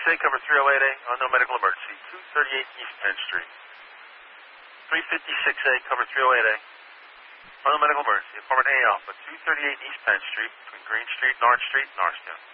356A, cover 308A, unknown medical emergency, 238 East Penn Street. 356A, cover 308A, unknown medical emergency, apartment A Alpha, 238 East Penn Street, between Green Street and Orange Street, Norristown.